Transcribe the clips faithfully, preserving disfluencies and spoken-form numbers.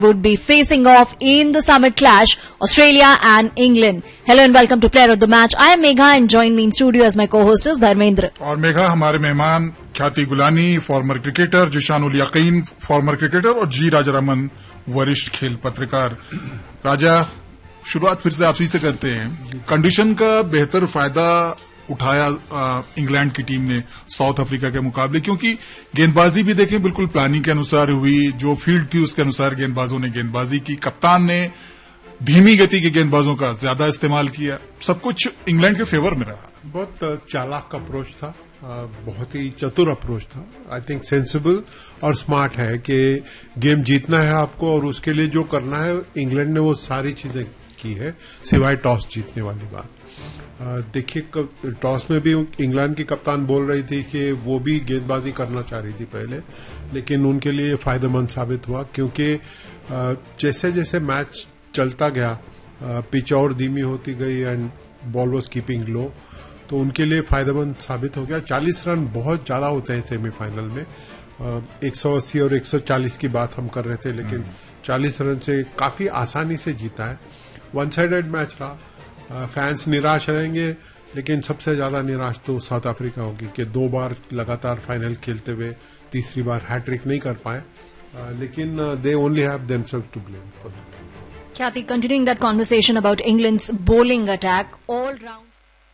would be facing off in the summit clash, Australia and England. Hello and welcome to Player of the Match. I am Megha and join me in studio as my co-host is Dharmendra. और मेघा हमारे मेहमान ख्याति Golani farmer cricketer, Zeeshan उल यकीन farmer cricketer और जी राजारामन वरिष्ठ खेल पत्रकार। राजा, शुरुआत फिर से आप ही से करते हैं। कंडीशन का बेहतर फायदा उठाया इंग्लैंड की टीम ने साउथ अफ्रीका के मुकाबले, क्योंकि गेंदबाजी भी देखें बिल्कुल प्लानिंग के अनुसार हुई, जो फील्ड थी उसके अनुसार गेंदबाजों ने गेंदबाजी की, कप्तान ने धीमी गति के गेंदबाजों का ज्यादा इस्तेमाल किया, सब कुछ इंग्लैंड के फेवर में रहा। बहुत चालाक अप्रोच था, बहुत ही चतुर अप्रोच था। आई थिंक सेंसिबल और स्मार्ट है कि गेम जीतना है आपको और उसके लिए जो करना है, इंग्लैंड ने वो सारी चीजें की है सिवाय टॉस जीतने वाली बात। देखिए, टॉस में भी इंग्लैंड की कप्तान बोल रही थी कि वो भी गेंदबाजी करना चाह रही थी पहले, लेकिन उनके लिए फायदेमंद साबित हुआ, क्योंकि जैसे जैसे मैच चलता गया पिच और धीमी होती गई एंड बॉल वाज कीपिंग लो, तो उनके लिए फायदेमंद साबित हो गया। चालीस रन बहुत ज्यादा होते हैं सेमीफाइनल में, एक सौ अस्सी और एक सौ चालीस की बात हम कर रहे थे, लेकिन चालीस रन से काफी आसानी से जीता है। वन साइडेड मैच रहा, फैंस निराश रहेंगे, लेकिन सबसे ज्यादा निराश तो साउथ अफ्रीका होगी कि दो बार लगातार फाइनल खेलते हुए तीसरी बार हैट्रिक नहीं कर पाए, लेकिन they only have themselves to blame for that. Khyati, continuing that conversation about England's bowling attack all round.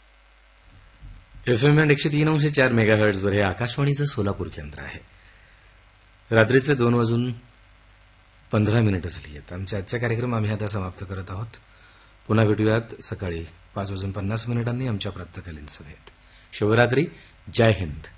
F M एकशे तीन अंश चार मेगाहर्ट्झवर हे आकाशवाणीचं सोलापूर केंद्र आहे। रात्रीचे दोन वाजून पंधरा मिनिटं झाली आहेत। आमच्या आजचा कार्यक्रम आम्ही आता समाप्त करत आहोत। पुन्हा भेटूयात सकाळी पाच वाजून पन्नास मिनिटांनी आमच्या प्रातःकालीन सभेत। शुभरात्री, जय हिंद।